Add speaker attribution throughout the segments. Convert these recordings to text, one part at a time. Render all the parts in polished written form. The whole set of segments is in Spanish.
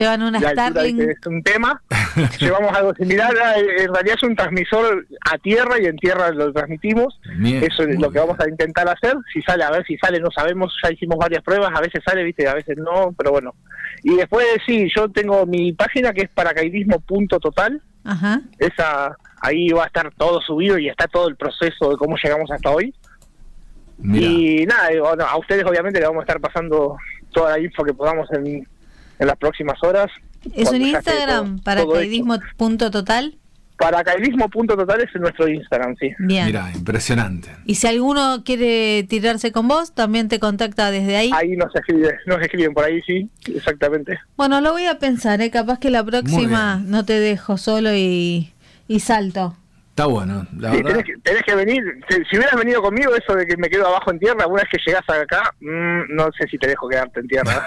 Speaker 1: Llevan una
Speaker 2: la altura
Speaker 1: Starlink.
Speaker 2: es un tema. Llevamos algo similar, en realidad es un transmisor a tierra y en tierra lo transmitimos.
Speaker 3: Bien,
Speaker 2: Eso es lo que
Speaker 3: bien.
Speaker 2: vamos a intentar hacer. Si sale, a ver si sale, no sabemos, ya hicimos varias pruebas, a veces sale, viste, a veces no, pero bueno. Y después sí, yo tengo mi página que es paracaidismo.total.
Speaker 1: Ajá.
Speaker 2: Esa, ahí va a estar todo subido y está todo el proceso de cómo llegamos hasta hoy.
Speaker 3: Mirá.
Speaker 2: Y nada, bueno, a ustedes obviamente le vamos a estar pasando toda la info que podamos en las próximas horas.
Speaker 1: Es un
Speaker 2: Cuando ya esté
Speaker 1: Instagram,
Speaker 2: todo hecho.
Speaker 1: paracaidismo.total.
Speaker 2: Paracaidismo.total es nuestro Instagram, sí.
Speaker 1: Bien.
Speaker 3: Mirá, impresionante.
Speaker 1: Y si alguno quiere tirarse con vos, también te contacta desde ahí.
Speaker 2: Ahí nos escriben por ahí, sí, exactamente.
Speaker 1: Bueno, lo voy a pensar, capaz que la próxima
Speaker 3: bien.
Speaker 1: no te dejo solo y salto.
Speaker 3: Está bueno, la
Speaker 2: Sí,
Speaker 3: verdad.
Speaker 2: tenés que venir. Si hubieras venido conmigo, eso de que me quedo abajo en tierra, una vez que llegás acá, no sé si te dejo quedarte en tierra.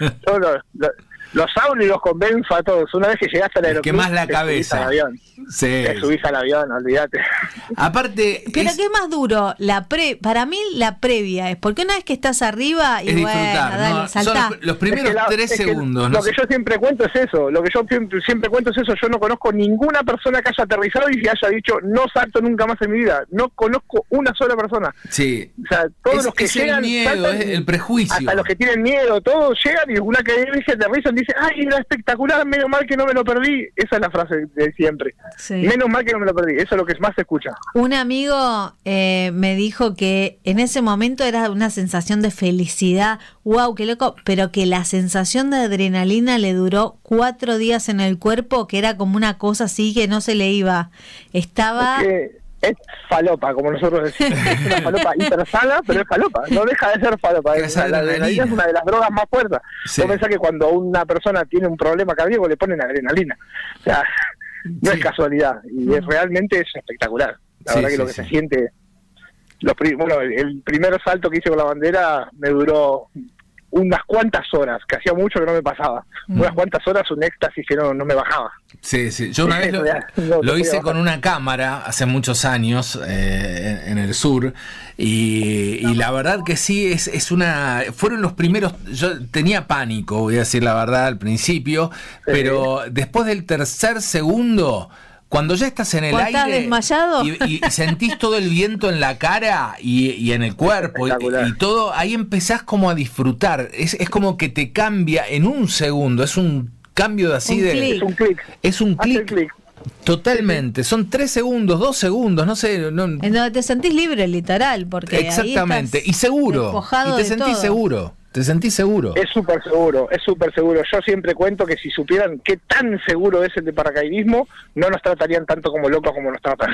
Speaker 2: Yo los hablo y los convenzo a todos. Una vez que llegaste al aeropuerto,
Speaker 3: quemás la
Speaker 2: te subís
Speaker 3: cabeza.
Speaker 2: al avión.
Speaker 3: Sí.
Speaker 2: Te subís al avión, olvídate.
Speaker 3: Aparte,
Speaker 1: Pero ¿qué es más duro? Para mí la previa es, porque una vez que estás arriba y
Speaker 3: es
Speaker 1: bueno,
Speaker 3: disfrutar,
Speaker 1: dale,
Speaker 3: ¿no?
Speaker 1: saltá.
Speaker 3: Son los primeros 3 segundos.
Speaker 2: Lo
Speaker 3: ¿no?
Speaker 2: que yo siempre cuento es eso. Lo que yo siempre cuento es eso. Yo no conozco ninguna persona que haya aterrizado y que haya dicho no salto nunca más en mi vida. No conozco una sola persona.
Speaker 3: Sí.
Speaker 2: O sea, todos los que
Speaker 3: es
Speaker 2: llegan,
Speaker 3: el miedo,
Speaker 2: saltan,
Speaker 3: es el prejuicio.
Speaker 2: hasta los que tienen miedo, todos llegan y una que dice aterrizan dice, ay, era espectacular, menos mal que no me lo perdí. Esa es la frase de siempre.
Speaker 1: Sí.
Speaker 2: Menos mal que no me lo perdí. Eso es lo que más se escucha.
Speaker 1: Un amigo me dijo que en ese momento era una sensación de felicidad, wow, qué loco, pero que la sensación de adrenalina le duró 4 días en el cuerpo, que era como una cosa así que no se le iba. Estaba...
Speaker 2: Es falopa, como nosotros decimos. Es una falopa hipersana, pero es falopa. No deja de ser falopa.
Speaker 3: Es
Speaker 2: La adrenalina es una de las drogas más fuertes.
Speaker 3: Sí.
Speaker 2: Vos pensás que cuando una persona tiene un problema cardíaco le ponen adrenalina. O sea, no
Speaker 3: Sí.
Speaker 2: es casualidad. Y realmente es espectacular. La
Speaker 3: Sí,
Speaker 2: verdad que
Speaker 3: sí,
Speaker 2: lo que
Speaker 3: sí.
Speaker 2: se siente... Bueno, el primer salto que hice con la bandera me duró unas cuantas horas, que hacía mucho que no me pasaba. Unas cuantas horas, un éxtasis que no me bajaba.
Speaker 3: Sí, sí. Yo una vez lo hice con una cámara hace muchos años en el sur y la verdad que sí es una. Fueron los primeros. Yo tenía pánico, voy a decir la verdad al principio, pero después del tercer segundo. Cuando ya estás en el
Speaker 1: ¿Cuando estás
Speaker 3: aire
Speaker 1: desmayado?
Speaker 3: y sentís todo el viento en la cara y en el cuerpo y todo, ahí empezás como a disfrutar. Es como que te cambia en un segundo. Es un cambio de así de...
Speaker 2: Es un clic.
Speaker 3: Es un
Speaker 2: Hace el
Speaker 3: clic. Totalmente. Son 3 segundos, 2 segundos, no sé. No,
Speaker 1: En donde te sentís libre, literal, porque
Speaker 3: exactamente.
Speaker 1: ahí estás
Speaker 3: Y seguro.
Speaker 1: despojado
Speaker 3: Y te
Speaker 1: de
Speaker 3: sentís
Speaker 1: todo.
Speaker 3: seguro. Te sentís seguro.
Speaker 2: Es súper seguro, es súper seguro. Yo siempre cuento que si supieran qué tan seguro es el de paracaidismo, no nos tratarían tanto como locos como nos tratan.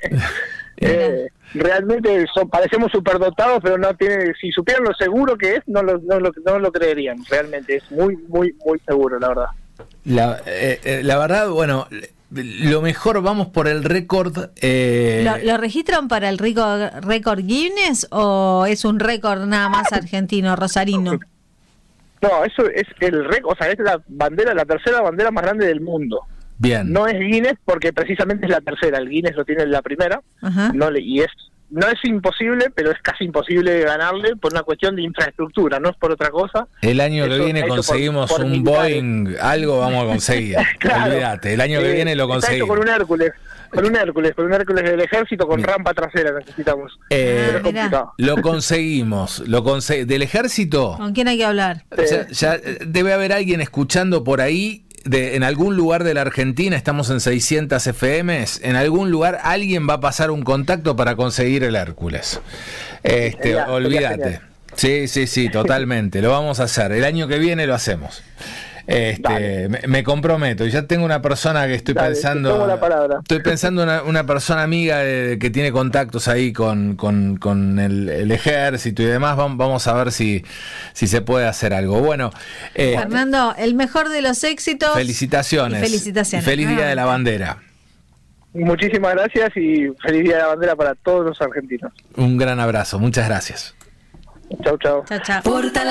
Speaker 2: Realmente parecemos superdotados, pero no tiene. Si supieran lo seguro que es, no lo creerían. Realmente es muy, muy, muy seguro, la verdad.
Speaker 3: La verdad, bueno, lo mejor vamos por el récord.
Speaker 1: ¿Lo registran para el récord Guinness o es un récord nada más argentino, rosarino?
Speaker 2: No, eso es el récord, o sea, es la tercera bandera más grande del mundo.
Speaker 3: Bien.
Speaker 2: No es Guinness porque precisamente es la tercera, el Guinness lo tiene en la primera.
Speaker 1: Ajá.
Speaker 2: No es imposible, pero es casi imposible ganarle por una cuestión de infraestructura, no es por otra cosa.
Speaker 3: El año que viene
Speaker 2: hecho
Speaker 3: conseguimos
Speaker 2: por
Speaker 3: un
Speaker 2: militares.
Speaker 3: Boeing, algo vamos a conseguir.
Speaker 2: Claro.
Speaker 3: Olvídate, el año que viene lo
Speaker 2: Está hecho
Speaker 3: conseguimos.
Speaker 2: con un Hércules del ejército con
Speaker 3: Mira.
Speaker 2: rampa trasera necesitamos. Pero es
Speaker 1: mirá.
Speaker 2: complicado.
Speaker 3: Lo conseguimos, del ejército.
Speaker 1: ¿Con quién hay que hablar?
Speaker 3: Ya debe haber alguien escuchando por ahí. En algún lugar de la Argentina, estamos en 600 FMs, en algún lugar alguien va a pasar un contacto para conseguir el Hércules.
Speaker 2: Sería
Speaker 3: Olvídate. Sí, totalmente. Lo vamos a hacer. El año que viene lo hacemos. Me comprometo. Y ya tengo una persona que estoy pensando.
Speaker 2: Te tomo la palabra.
Speaker 3: Estoy pensando una persona amiga que tiene contactos ahí con el ejército y demás. Vamos a ver si se puede hacer algo. Bueno,
Speaker 1: Fernando, el mejor de los éxitos.
Speaker 3: felicitaciones.
Speaker 1: Y felicitaciones.
Speaker 3: Y feliz Día de la Bandera.
Speaker 2: Muchísimas gracias y feliz Día de la Bandera para todos los argentinos.
Speaker 3: Un gran abrazo. Muchas gracias.
Speaker 2: Chau, chau.
Speaker 1: Chao, chao.